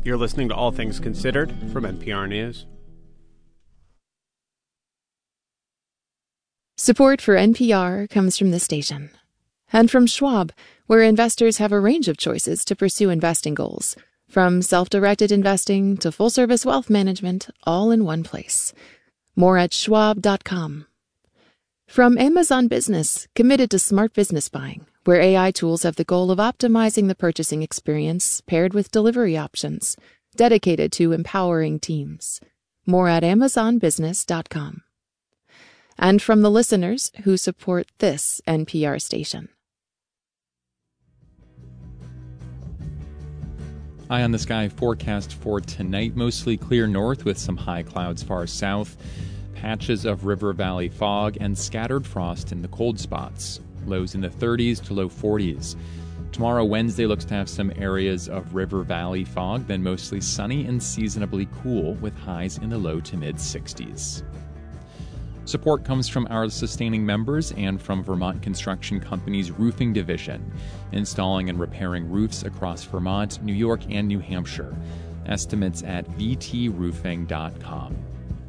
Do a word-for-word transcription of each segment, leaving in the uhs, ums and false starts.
You're listening to All Things Considered from N P R News. Support for N P R comes from the station. And from Schwab, where investors have a range of choices to pursue investing goals. From self-directed investing to full-service wealth management, all in one place. More at schwab dot com. From Amazon Business, committed to smart business buying, where A I tools have the goal of optimizing the purchasing experience paired with delivery options, dedicated to empowering teams. More at amazon business dot com. And from the listeners who support this N P R station. Eye on the sky forecast for tonight. Mostly clear north with some high clouds far south. Patches of river valley fog and scattered frost in the cold spots. Lows in the thirties to low forties. Tomorrow, Wednesday, looks to have some areas of river valley fog, then mostly sunny and seasonably cool with highs in the low to mid sixties. Support comes from our sustaining members and from Vermont Construction Company's roofing division, installing and repairing roofs across Vermont, New York, and New Hampshire. Estimates at v t roofing dot com.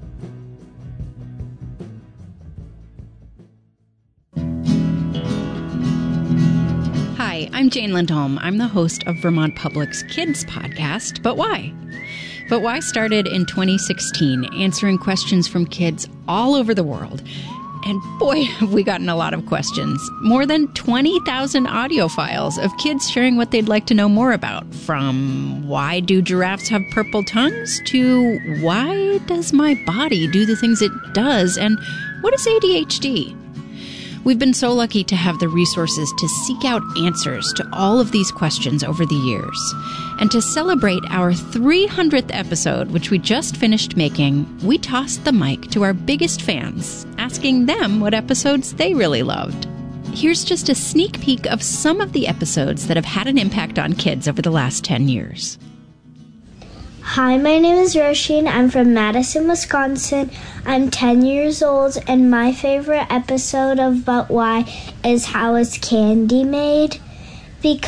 Hi, I'm Jane Lindholm. I'm the host of Vermont Public's Kids podcast, But Why? But Why started in twenty sixteen, answering questions from kids all over the world. And boy, have we gotten a lot of questions. More than twenty thousand audio files of kids sharing what they'd like to know more about. From why do giraffes have purple tongues to why does my body do the things it does and what is A D H D? We've been so lucky to have the resources to seek out answers to all of these questions over the years. And to celebrate our three hundredth episode, which we just finished making, we tossed the mic to our biggest fans, asking them what episodes they really loved. Here's just a sneak peek of some of the episodes that have had an impact on kids over the last ten years. Hi, my name is Roisin. I'm from Madison, Wisconsin. I'm ten years old, and my favorite episode of But Why is How is Candy Made? Because